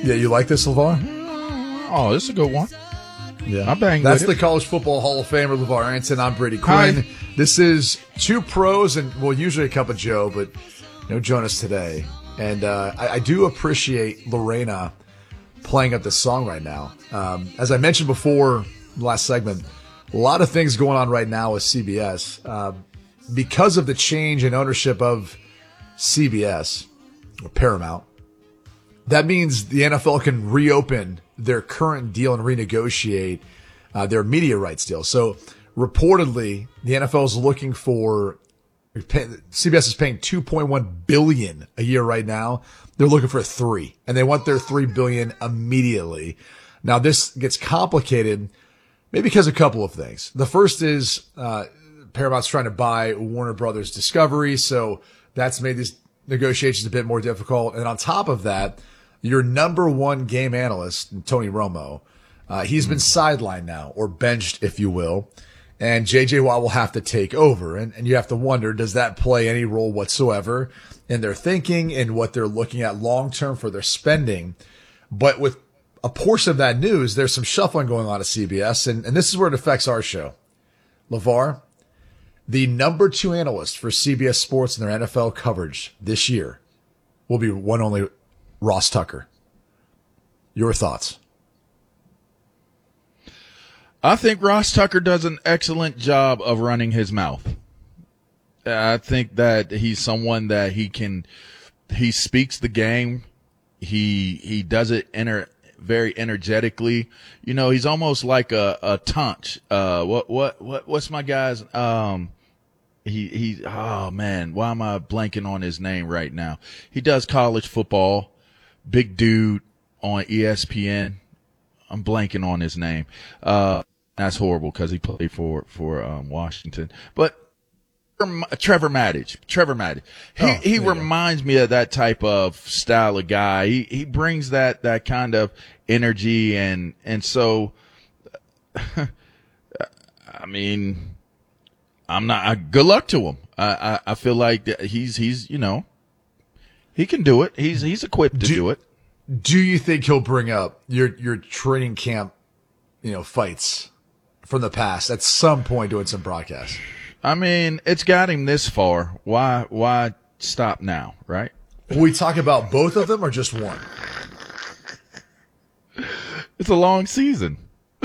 Yeah, you like this, LeVar? Oh, this is a good one. Yeah. I bang That's with the it. College Football Hall of Famer, LeVar Arrington. I'm Brady Quinn. Hi. This is two pros and, well, usually a cup of Joe, but no Jonas today. And I do appreciate Lorena playing up this song right now. As I mentioned before, last segment, a lot of things going on right now with CBS. Because of the change in ownership of CBS, or Paramount, that means the NFL can reopen their current deal and renegotiate their media rights deal. So reportedly, the NFL is looking for CBS is paying $2.1 billion a year right now. They're looking for $3 billion, and they want their $3 billion immediately. Now this gets complicated, maybe because of a couple of things. The first is Paramount's trying to buy Warner Brothers Discovery, so that's made these negotiations a bit more difficult. And on top of that, your number one game analyst, Tony Romo, he's been sidelined now, or benched, if you will. And J.J. Watt will have to take over. And you have to wonder, does that play any role whatsoever in their thinking and what they're looking at long-term for their spending? But with a portion of that news, there's some shuffling going on at CBS. And this is where it affects our show. LeVar, the number 2 analyst for CBS Sports and their NFL coverage this year will be one only Ross Tucker. Your thoughts? I think Ross Tucker does an excellent job of running his mouth. I think that he's someone that he speaks the game. He does it very energetically. You know, he's almost like a Tunch. What's my guy's, oh man, why am I blanking on his name right now? He does college football, big dude on ESPN. I'm blanking on his name. That's horrible because he played for Washington. But Trevor Maddich. He reminds me of that type of style of guy. He brings that kind of energy and so, I mean, good luck to him. I feel like he's, you know, he can do it. He's equipped to do it. Do you think he'll bring up your training camp, you know, fights from the past at some point doing some broadcasts? I mean, it's got him this far. Why stop now, right? Will we talk about both of them or just one? It's a long season.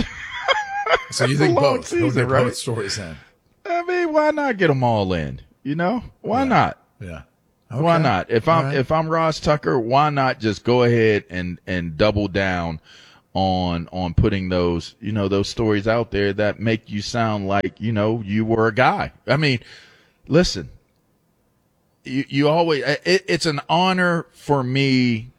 So you think both? Season, right? Both stories in. I mean, why not get them all in? You know, why not? Yeah. Okay. Why not? If I'm Ross Tucker, why not just go ahead and double down on putting those, you know, those stories out there that make you sound like, you know, you were a guy. I mean, listen, you always, it's an honor for me.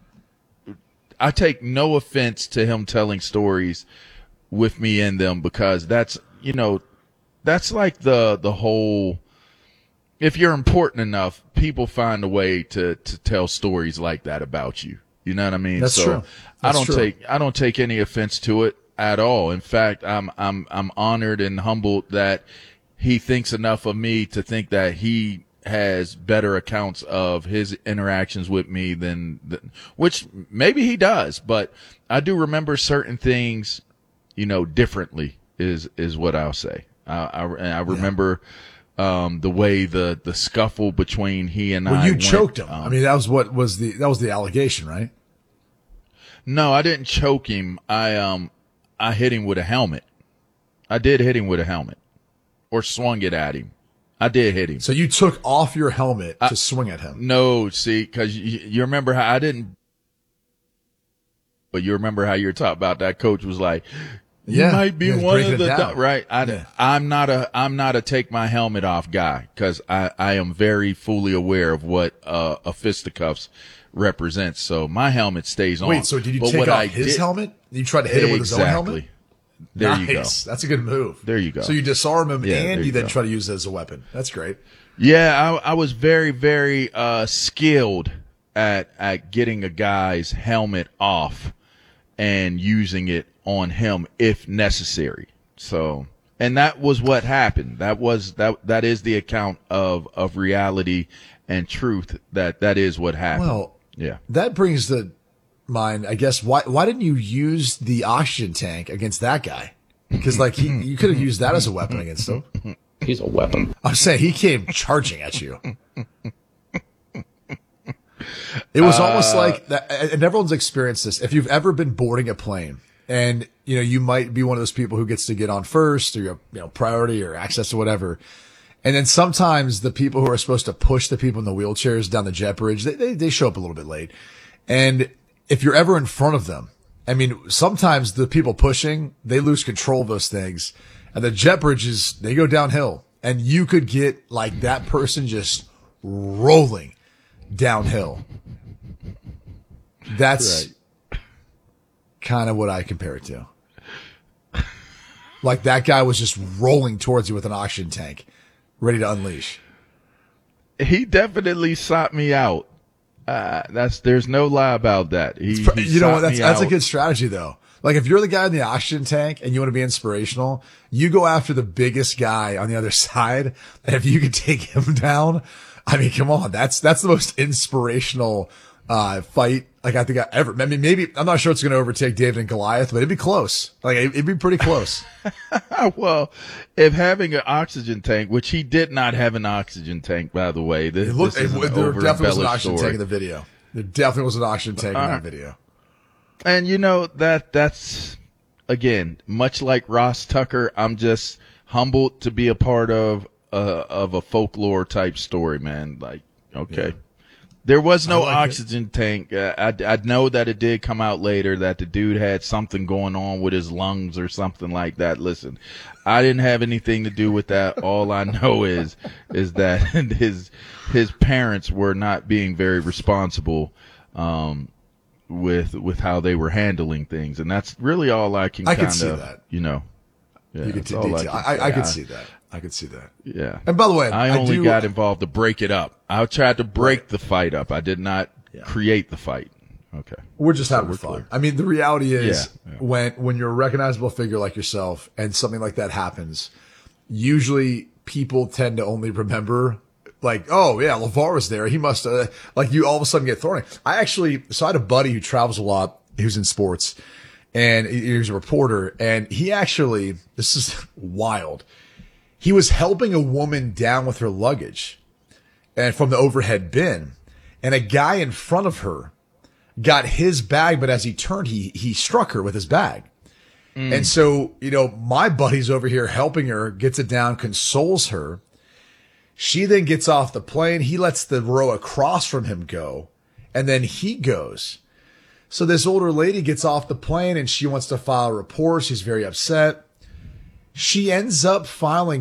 I take no offense to him telling stories with me in them because that's, you know, that's like the whole, if you're important enough, people find a way to tell stories like that about you. You know what I mean? That's true. I don't take any offense to it at all. In fact, I'm honored and humbled that he thinks enough of me to think that he has better accounts of his interactions with me than which maybe he does, but I do remember certain things, you know, differently is what I'll say. I remember the way the scuffle between he and I. Well, you choked him. I mean, that was the allegation, right? No, I didn't choke him. I hit him with a helmet. I did hit him with a helmet, or swung it at him. I did hit him. So you took off your helmet to swing at him? No, see, because you remember how I didn't. But you remember how you were talking about that coach was like, you might be one of the right. I'm not a take my helmet off guy because I am very fully aware of what a fisticuffs represents. So my helmet stays on. Wait, so did you take off his helmet? You tried to hit him with his own helmet? There you go. That's a good move. There you go. So you disarm him and you then try to use it as a weapon. That's great. Yeah, I was very, very skilled at getting a guy's helmet off and using it on him if necessary. So, and that was what happened. That is the account of reality and truth that is what happened. Well, yeah. That brings the mind, I guess, why didn't you use the oxygen tank against that guy? Because like you could have used that as a weapon against him. He's a weapon. I'm saying he came charging at you. It was almost like that, and everyone's experienced this. If you've ever been boarding a plane and, you might be one of those people who gets to get on first or, priority or access or whatever. And then sometimes the people who are supposed to push the people in the wheelchairs down the jet bridge, they show up a little bit late. And if you're ever in front of them, I mean, sometimes the people pushing, they lose control of those things and the jet bridges, they go downhill and you could get like that person just rolling downhill. That's kind of what I compare it to. Like that guy was just rolling towards you with an oxygen tank, ready to unleash. He definitely sought me out. There's no lie about that. You know what? That's a good strategy though. Like if you're the guy in the oxygen tank and you want to be inspirational, you go after the biggest guy on the other side. And if you could take him down, I mean, come on. That's the most inspirational, fight. Like I think I ever, I mean, maybe I'm not sure it's going to overtake David and Goliath, but it'd be close. Like it'd be pretty close. Well, if having an oxygen tank, which he did not have an oxygen tank, by the way, there definitely was an oxygen tank in the video. There definitely was an oxygen tank in that video. And that's again, much like Ross Tucker, I'm just humbled to be a part of a folklore type story, man. Like, okay. Yeah. There was no oxygen tank. I know that it did come out later that the dude had something going on with his lungs or something like that. Listen, I didn't have anything to do with that. All I know is that his parents were not being very responsible, with how they were handling things. And that's really all I can kind of, see that. Yeah, you could I could see that. I could see that. Yeah. And by the way, I only got involved to break it up. I tried to break the fight up. I did not create the fight. Okay. We're just having fun. Clear. I mean, the reality is when you're a recognizable figure like yourself and something like that happens, usually people tend to only remember like, oh yeah, LeVar was there. He must like you all of a sudden get thrown. I had a buddy who travels a lot. He was in sports and he was a reporter and he actually, this is wild. He was helping a woman down with her luggage and from the overhead bin and a guy in front of her got his bag, but as he turned, he struck her with his bag. And so, my buddy's over here helping her, gets it down, consoles her. She then gets off the plane. He lets the row across from him go and then he goes. So this older lady gets off the plane and she wants to file a report. She's very upset. She ends up filing